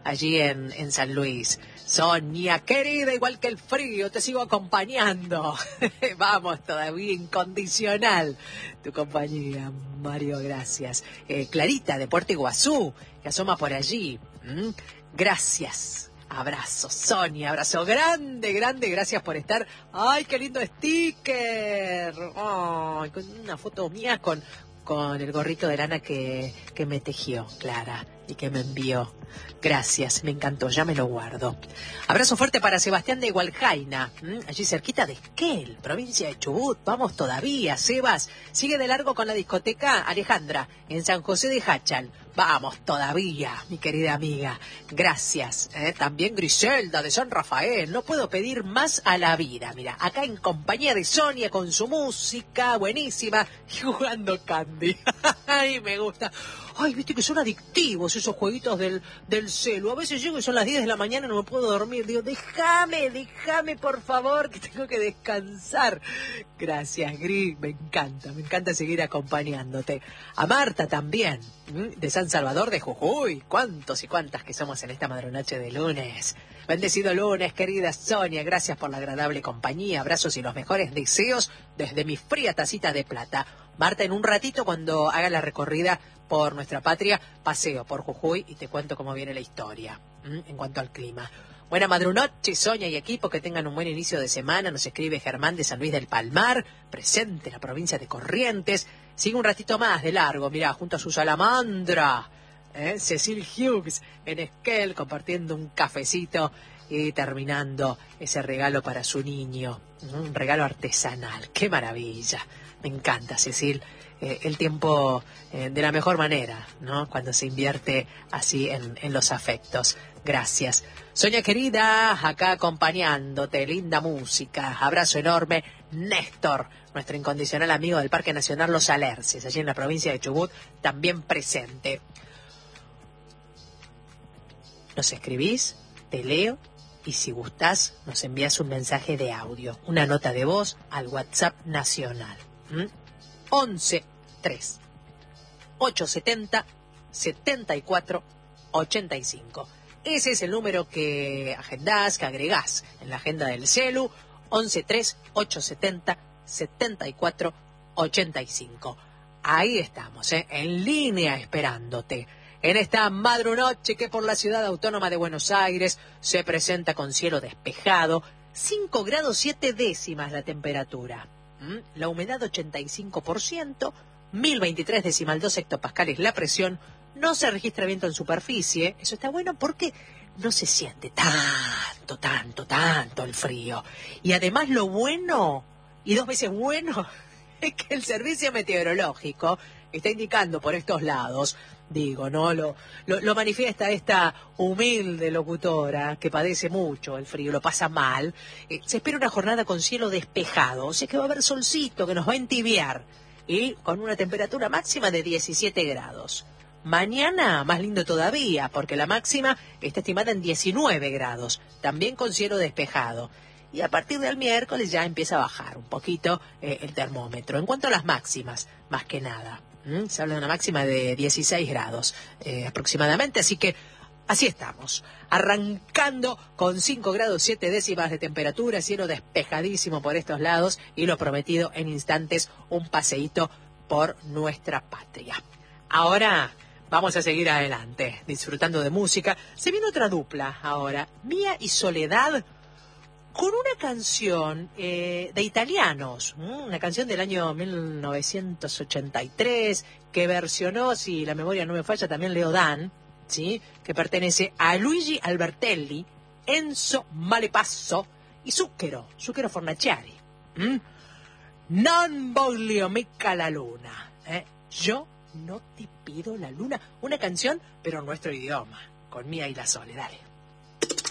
allí en San Luis. Sonia, querida, igual que el frío, te sigo acompañando. Vamos, todavía incondicional tu compañía, Mario, gracias. Clarita, de Puerto Iguazú, que asoma por allí. Gracias. Abrazo, Sonia, abrazo grande, grande, gracias por estar. ¡Ay, qué lindo sticker! ¡Ay, con una foto mía con el gorrito de lana que me tejió Clara y que me envió! Gracias, me encantó, ya me lo guardo. Abrazo fuerte para Sebastián de Hualjaina, allí cerquita de Esquel, provincia de Chubut. Vamos todavía, Sebas. Sigue de largo con la discoteca Alejandra, en San José de Hachal. Vamos todavía, mi querida amiga. Gracias. También Griselda de San Rafael. No puedo pedir más a la vida. Mira, acá en compañía de Sonia con su música buenísima y jugando Candy. Ay, me gusta. Ay, viste que son adictivos esos jueguitos del celu. A veces llego y son las 10 de la mañana y no me puedo dormir. Digo, déjame, por favor, que tengo que descansar. Gracias, Gris. Me encanta seguir acompañándote. A Marta también, de San Salvador de Jujuy. Cuántos y cuántas que somos en esta madrunoche de lunes. Bendecido lunes, querida Sonia. Gracias por la agradable compañía. Abrazos y los mejores deseos desde mi fría tacita de plata. Marta, en un ratito, cuando haga la recorrida por nuestra patria, paseo por Jujuy y te cuento cómo viene la historia en cuanto al clima. Buena madrunoche, Sonia y equipo, que tengan un buen inicio de semana. Nos escribe Germán de San Luis del Palmar, presente en la provincia de Corrientes. Sigue un ratito más de largo, mirá, junto a su salamandra, Cecil Hughes, en Esquel, compartiendo un cafecito y terminando ese regalo para su niño, un regalo artesanal. ¡Qué maravilla! Me encanta, Cecil, el tiempo de la mejor manera, ¿no? Cuando se invierte así en los afectos. Gracias. Sonia querida, acá acompañándote, linda música. Abrazo enorme. Néstor, nuestro incondicional amigo del Parque Nacional Los Alerces, allí en la provincia de Chubut, también presente. Nos escribís, te leo, y si gustás, nos envías un mensaje de audio, una nota de voz al WhatsApp nacional. 11 3 870 74 85. Ese es el número que agendás, que agregás en la agenda del celu. 11 3 870 74 85. Ahí estamos, en línea esperándote. En esta madrunoche que por la ciudad autónoma de Buenos Aires se presenta con cielo despejado, 5 grados 7 décimas la temperatura. La humedad 85%, 1023,2 hectopascales la presión, no se registra viento en superficie. Eso está bueno porque no se siente tanto el frío. Y además lo bueno, y 2 veces bueno, es que el servicio meteorológico está indicando por estos lados, digo, ¿no? Lo manifiesta esta humilde locutora que padece mucho el frío, lo pasa mal. Se espera una jornada con cielo despejado, o sea que va a haber solcito que nos va a entibiar, y con una temperatura máxima de 17 grados. Mañana más lindo todavía, porque la máxima está estimada en 19 grados, también con cielo despejado. Y a partir del miércoles ya empieza a bajar un poquito el termómetro. En cuanto a las máximas, más que nada, se habla de una máxima de 16 grados aproximadamente, así que así estamos, arrancando con 5 grados 7 décimas de temperatura, cielo despejadísimo por estos lados, y lo prometido en instantes, un paseíto por nuestra patria. Ahora vamos a seguir adelante, disfrutando de música. Se viene otra dupla ahora, Mía y Soledad, con una canción de italianos, una canción del año 1983, que versionó, si la memoria no me falla, también Leo Dan, ¿sí? Que pertenece a Luigi Albertelli, Enzo Malepasso y Zucchero Fornaciari. Non voglio mica la luna. Yo no te pido la luna. Una canción, pero en nuestro idioma, con Mía y la Sole. Dale.